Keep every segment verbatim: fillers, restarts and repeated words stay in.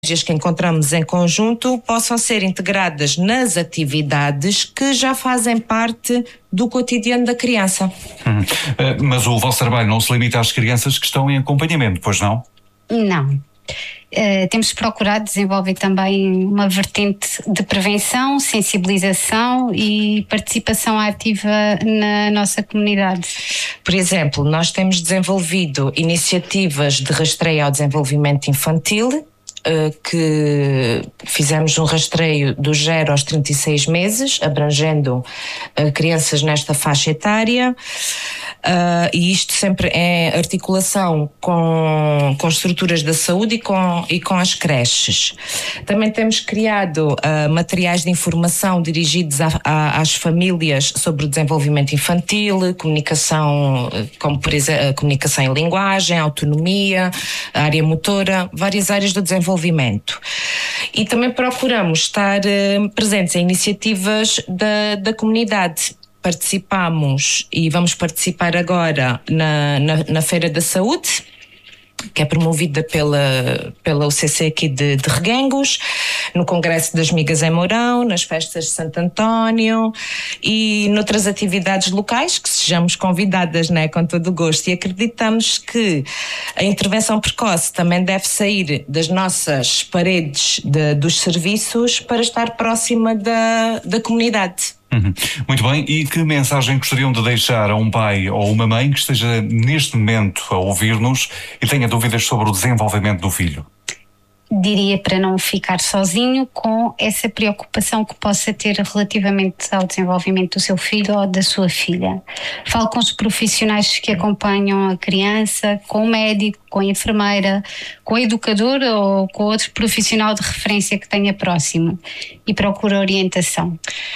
que encontramos em conjunto possam ser integradas nas atividades que já fazem parte do cotidiano da criança. Hum. Uh, mas o vosso trabalho não se limita às crianças que estão em acompanhamento, pois não? Não. Uh, temos procurado desenvolver também uma vertente de prevenção, sensibilização e participação ativa na nossa comunidade. Por exemplo, nós temos desenvolvido iniciativas de rastreio ao desenvolvimento infantil, que fizemos um rastreio do zero aos trinta e seis meses, abrangendo crianças nesta faixa etária, e isto sempre em articulação com, com estruturas da saúde e com, e com as creches. Também temos criado materiais de informação dirigidos a, a, às famílias sobre o desenvolvimento infantil, comunicação, como por exemplo, a comunicação em linguagem, autonomia, a área motora, várias áreas do desenvolvimento. E também procuramos estar uh, presentes em iniciativas da, da comunidade. Participamos e vamos participar agora na, na, na Feira da Saúde, que é promovida pela, pela U C C aqui de, de Reguengos, no Congresso das Migas em Mourão, nas festas de Santo António e noutras atividades locais que sejamos convidadas, né, com todo o gosto. E acreditamos que a intervenção precoce também deve sair das nossas paredes de, dos serviços para estar próxima da, da comunidade. Uhum. Muito bem, e que mensagem gostariam de deixar a um pai ou uma mãe que esteja neste momento a ouvir-nos e tenha dúvidas sobre o desenvolvimento do filho? Diria para não ficar sozinho com essa preocupação que possa ter relativamente ao desenvolvimento do seu filho ou da sua filha. Fale com os profissionais que acompanham a criança, com o médico, com a enfermeira, com o educador ou com outro profissional de referência que tenha próximo e procure orientação.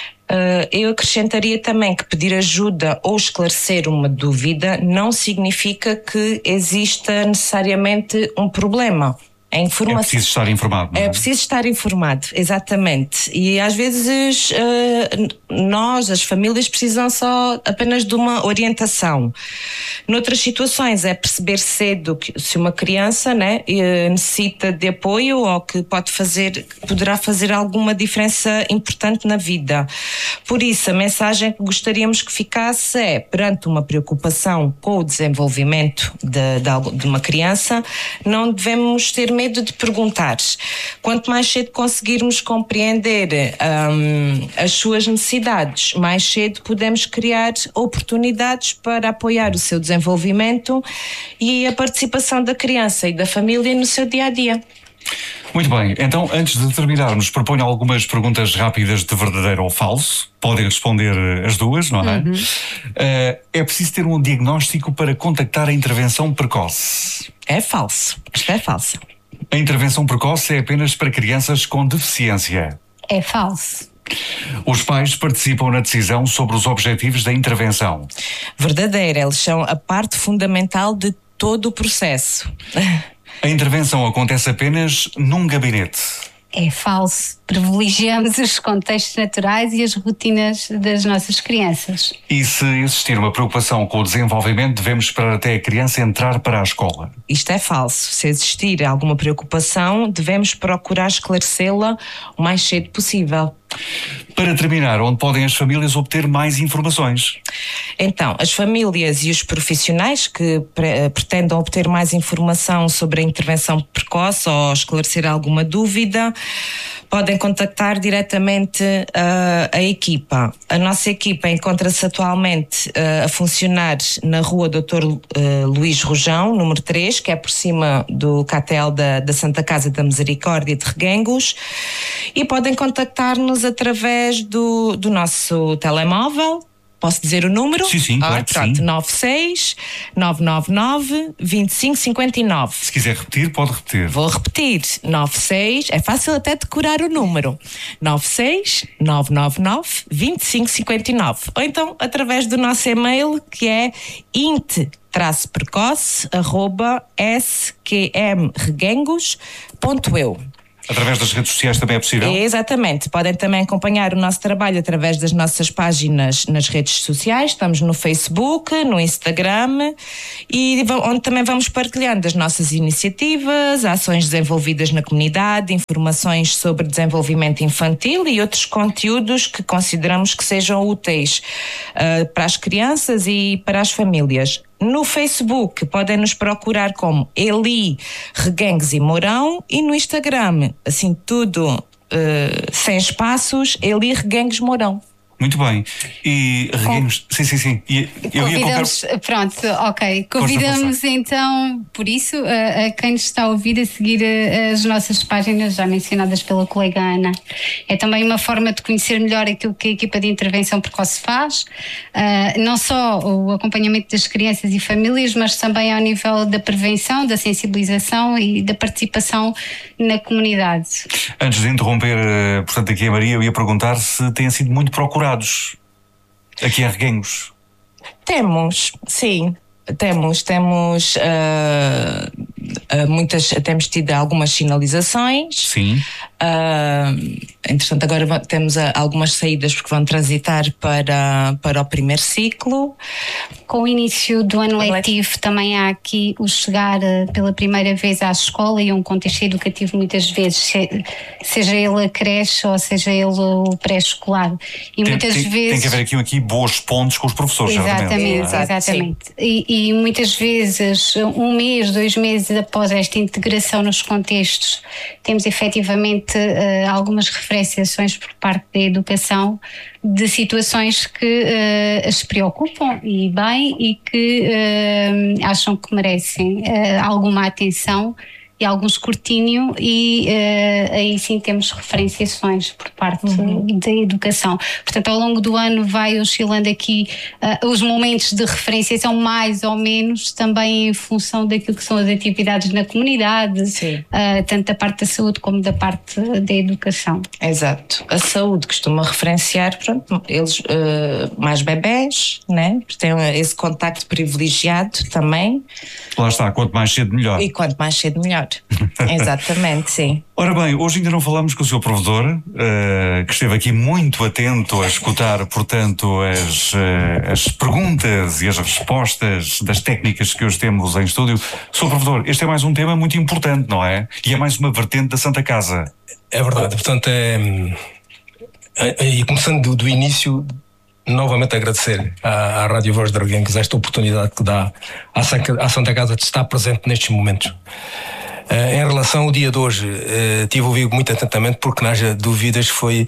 Uh, eu acrescentaria também que pedir ajuda ou esclarecer uma dúvida não significa que exista necessariamente um problema. A informação... É preciso estar informado, não é? É preciso estar informado, exatamente. E às vezes uh, nós, as famílias, precisam só apenas de uma orientação. Noutras situações é perceber cedo que se uma criança, né, necessita de apoio ou que pode fazer, poderá fazer alguma diferença importante na vida. Por isso, a mensagem que gostaríamos que ficasse é, perante uma preocupação com o desenvolvimento de, de, de uma criança, não devemos ter medo de perguntar. Quanto mais cedo conseguirmos compreender um, as suas necessidades, mais cedo podemos criar oportunidades para apoiar o seu desenvolvimento e a participação da criança e da família no seu dia-a-dia. Muito bem, então antes de terminarmos, proponho algumas perguntas rápidas de verdadeiro ou falso. Podem responder as duas, não é? Uhum. Uh, é preciso ter um diagnóstico para contactar a intervenção precoce? É falso, isto é falso. A intervenção precoce é apenas para crianças com deficiência? É falso. Os pais participam na decisão sobre os objetivos da intervenção? Verdadeira, eles são a parte fundamental de todo o processo. A intervenção acontece apenas num gabinete? É falso. Privilegiamos os contextos naturais e as rotinas das nossas crianças. E se existir uma preocupação com o desenvolvimento, devemos esperar até a criança entrar para a escola? Isto é falso. Se existir alguma preocupação, devemos procurar esclarecê-la o mais cedo possível. Para terminar, onde podem as famílias obter mais informações? Então, as famílias e os profissionais que pre- pretendam obter mais informação sobre a intervenção precoce ou esclarecer alguma dúvida, podem contactar diretamente uh, a equipa. A nossa equipa encontra-se atualmente uh, a funcionar na rua doutor Uh, Luís Rojão, número três, que é por cima do catel da, da Santa Casa da Misericórdia de Reguengos, e podem contactar-nos através do, do nosso telemóvel. Posso dizer o número? Sim, sim, claro ah, que pronto, sim. nove seis nove nove nove dois cinco cinco nove. Se quiser repetir, pode repetir. Vou repetir. nove seis, é fácil até decorar o número. nove seis nove nove nove dois cinco cinco nove. Ou então através do nosso e-mail, que é int precoce arroba s q m reguengos ponto e u. Através das redes sociais também é possível? É, exatamente. Podem também acompanhar o nosso trabalho através das nossas páginas nas redes sociais. Estamos no Facebook, no Instagram, e onde também vamos partilhando as nossas iniciativas, ações desenvolvidas na comunidade, informações sobre desenvolvimento infantil e outros conteúdos que consideramos que sejam úteis uh, para as crianças e para as famílias. No Facebook podem nos procurar como Eli Reguengos e Mourão, e no Instagram, assim tudo uh, sem espaços, Eli Reguengos Mourão. Muito bem. E Reguengos, sim, sim, sim. E, eu ia Convidamos, colocar... pronto, ok. Convidamos então, por isso, a, a quem nos está a ouvir a seguir a, as nossas páginas já mencionadas pela colega Ana. É também uma forma de conhecer melhor aquilo que a equipa de intervenção precoce faz, uh, não só o acompanhamento das crianças e famílias, mas também ao nível da prevenção, da sensibilização e da participação na comunidade. Antes de interromper, portanto, aqui a Maria, eu ia perguntar se têm sido muito procurados aqui em Reguengos. Temos, sim, temos, temos uh, uh, muitas, temos tido algumas sinalizações. Sim. Uh, entretanto, agora temos uh, algumas saídas porque vão transitar para, para o primeiro ciclo. Com o início do ano letivo também há aqui o chegar uh, pela primeira vez à escola e um contexto educativo muitas vezes, se, seja ele a creche ou seja ele o pré-escolar. E tem, muitas tem, vezes... Tem que haver aqui, aqui bons pontos com os professores, Exatamente, exatamente. E, e muitas vezes, um mês, dois meses após esta integração nos contextos, temos efetivamente uh, algumas referenciações por parte da educação de situações que uh, as preocupam e bem e que uh, acham que merecem uh, alguma atenção e algum escrutínio, e uh, aí sim temos referenciações por parte uhum. da educação. Portanto, ao longo do ano vai oscilando aqui uh, os momentos de referenciação, mais ou menos, também em função daquilo que são as atividades na comunidade, uh, tanto da parte da saúde como da parte da educação. Exato. A saúde costuma referenciar, pronto, eles uh, mais bebés, né? Têm esse contacto privilegiado também. Lá está, quanto mais cedo melhor. E quanto mais cedo melhor. Exatamente, sim. Ora bem, hoje ainda não falamos com o seu provedor, uh, que esteve aqui muito atento a escutar, portanto, as, uh, as perguntas e as respostas das técnicas que hoje temos em estúdio. Senhor provedor, este é mais um tema muito importante, não é? E é mais uma vertente da Santa Casa. É verdade, portanto, é, é, e começando do, do início, novamente agradecer à, à Rádio Voz de Reguengos esta oportunidade que dá à, à Santa Casa de estar presente nestes momentos. Uh, em relação ao dia de hoje, uh, tive ouvido muito atentamente, porque não haja dúvidas, foi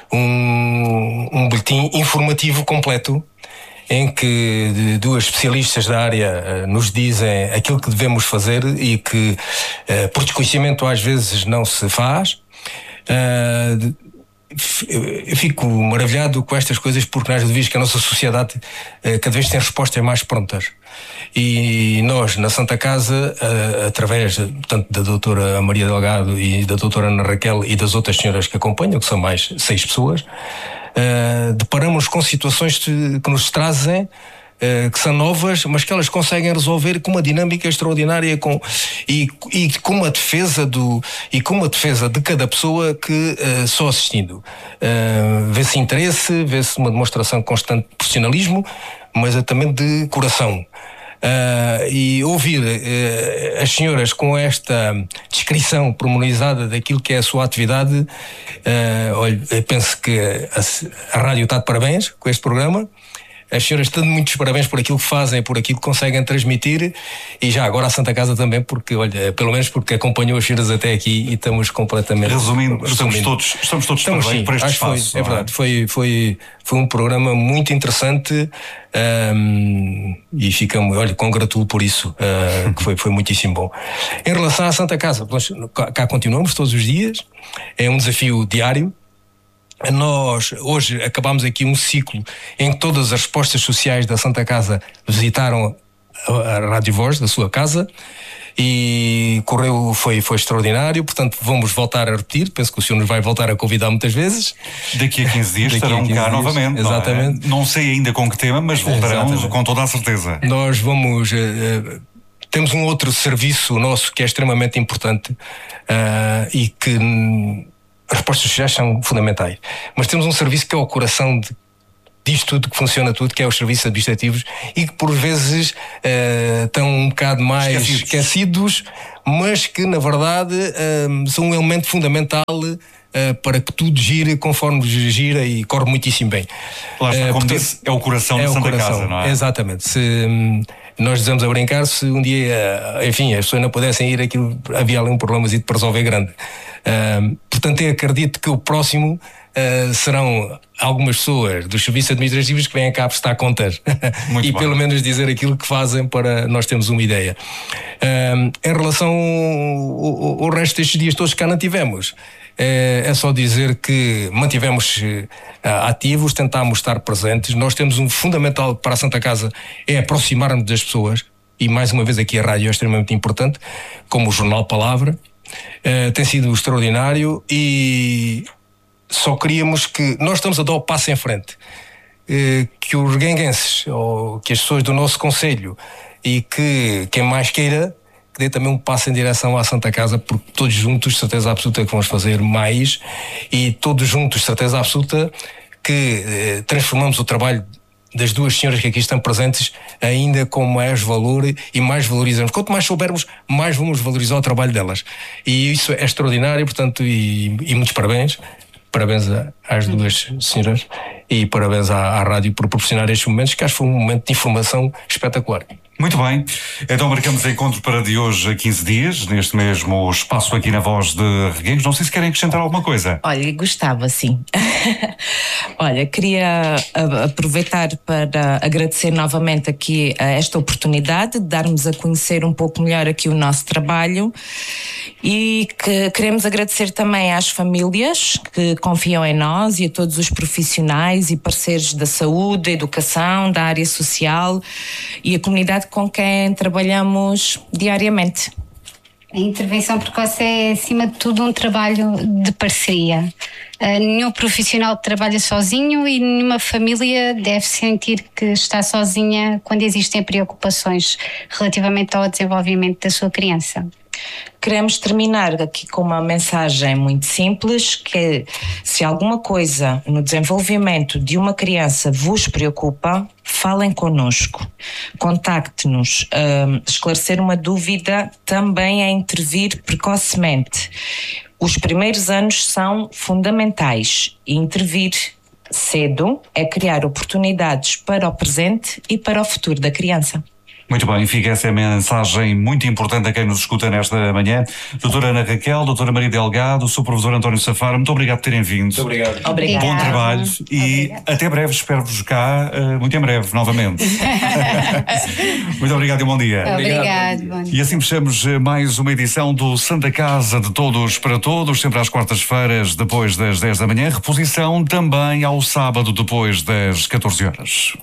um, um boletim informativo completo, em que duas especialistas da área uh, nos dizem aquilo que devemos fazer e que, uh, por desconhecimento, às vezes não se faz. Uh, Eu fico maravilhado com estas coisas, porque nós devíamos que a nossa sociedade eh, cada vez tem respostas mais prontas. E nós, na Santa Casa, eh, através tanto da doutora Maria Delgado e da doutora Ana Raquel e das outras senhoras que acompanham, que são mais seis pessoas, eh, deparamos com situações que nos trazem, que são novas, mas que elas conseguem resolver com uma dinâmica extraordinária, com, e, e com uma defesa do, e com uma defesa de cada pessoa que uh, só assistindo uh, vê-se interesse, vê-se uma demonstração constante de profissionalismo, mas é também de coração. Uh, e ouvir uh, as senhoras com esta descrição pormenorizada daquilo que é a sua atividade, uh, olha, eu penso que a, a rádio está de parabéns com este programa. As senhoras estão de muitos parabéns por aquilo que fazem, por aquilo que conseguem transmitir, e já agora a Santa Casa também, porque, olha, pelo menos porque acompanhou as senhoras até aqui e estamos completamente... Resumindo, resumindo. estamos todos, estamos todos estamos, sim, por este espaço. Foi, é verdade, foi, foi, foi um programa muito interessante, um, e ficamos, olha, congratulo por isso, uh, que foi, foi muitíssimo bom. Em relação à Santa Casa, nós cá continuamos todos os dias, é um desafio diário. Nós hoje acabamos aqui um ciclo em que todas as respostas sociais da Santa Casa visitaram a Rádio Voz da sua casa e correu, foi, foi extraordinário. Portanto, vamos voltar a repetir. Penso que o senhor nos vai voltar a convidar muitas vezes. Daqui a quinze dias estarão cá dias, novamente. Exatamente. Não, é? Não sei ainda com que tema, mas voltarão com toda a certeza. Nós vamos uh, temos um outro serviço nosso que é extremamente importante uh, e que hum, as respostas sociais são fundamentais. Mas temos um serviço que é o coração de, disto tudo, que funciona tudo, que é os serviços administrativos e que por vezes uh, estão um bocado mais esquecidos, esquecidos mas que na verdade uh, são um elemento fundamental Uh, para que tudo gire conforme gira e corre muitíssimo bem. Lá está, uh, como portanto, disse, é o coração da Santa coração, Casa, não é? Exatamente. Se um, nós dizemos a brincar, se um dia, uh, enfim, as pessoas não pudessem ir, aquilo, havia ali um problema para resolver grande. Uh, portanto, eu acredito que o próximo uh, serão algumas pessoas dos serviços administrativos que vêm cá prestar contas e bem. Pelo menos dizer aquilo que fazem para nós termos uma ideia. Uh, em relação ao, ao resto destes dias todos que cá não tivemos, é só dizer que mantivemos uh, ativos, tentámos estar presentes. Nós temos um fundamental para a Santa Casa é aproximar-nos das pessoas, e mais uma vez aqui a rádio é extremamente importante, como o Jornal Palavra. Uh, tem sido extraordinário e só queríamos que nós estamos a dar o passo em frente, uh, que os reguenguenses ou que as pessoas do nosso concelho e que quem mais queira que dê também um passo em direção à Santa Casa, porque todos juntos, certeza absoluta que vamos fazer mais, e todos juntos, certeza absoluta que eh, transformamos o trabalho das duas senhoras que aqui estão presentes ainda com mais valor e mais valorizamos. Quanto mais soubermos, mais vamos valorizar o trabalho delas. E isso é extraordinário, portanto, e, e muitos parabéns. Parabéns às duas senhoras e parabéns à, à rádio por proporcionar estes momentos, que acho que foi um momento de informação espetacular. Muito bem, então marcamos encontro para de hoje a quinze dias, neste mesmo espaço aqui na Voz de Reguengos. Não sei se querem acrescentar alguma coisa. Olha, gostava sim. Olha, queria aproveitar para agradecer novamente aqui esta oportunidade de darmos a conhecer um pouco melhor aqui o nosso trabalho, e que queremos agradecer também às famílias que confiam em nós e a todos os profissionais e parceiros da saúde, da educação, da área social e a comunidade com quem trabalhamos diariamente. A intervenção precoce é, acima de tudo, um trabalho de parceria. Uh, nenhum profissional trabalha sozinho e nenhuma família deve sentir que está sozinha quando existem preocupações relativamente ao desenvolvimento da sua criança. Queremos terminar aqui com uma mensagem muito simples, que é: se alguma coisa no desenvolvimento de uma criança vos preocupa, falem connosco, contacte-nos. Um, esclarecer uma dúvida também é intervir precocemente. Os primeiros anos são fundamentais e intervir cedo é criar oportunidades para o presente e para o futuro da criança. Muito bem, fica essa mensagem muito importante a quem nos escuta nesta manhã. Doutora Ana Raquel, doutora Maria Delgado, sou o professor António Safaro, muito obrigado por terem vindo. Muito obrigado. Obrigado. Bom trabalho e Obrigado. Até breve, espero-vos cá, muito em breve, novamente. Muito obrigado e bom dia. Obrigado. Bom dia. E assim fechamos mais uma edição do Santa Casa de Todos para Todos, sempre às quartas-feiras, depois das dez da manhã, reposição também ao sábado, depois das catorze horas.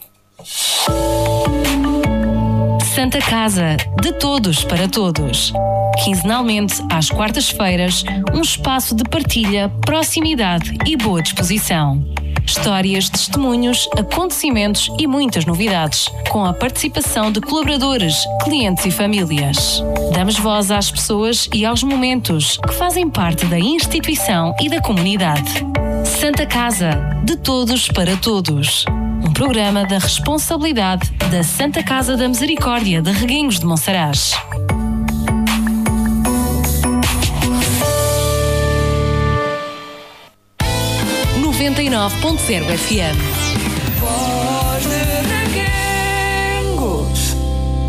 Santa Casa, de todos para todos. Quinzenalmente, às quartas-feiras, um espaço de partilha, proximidade e boa disposição. Histórias, testemunhos, acontecimentos e muitas novidades, com a participação de colaboradores, clientes e famílias. Damos voz às pessoas e aos momentos que fazem parte da instituição e da comunidade. Santa Casa, de todos para todos. Um programa da responsabilidade da Santa Casa da Misericórdia de Reguengos de Monsaraz. noventa e nove ponto zero F M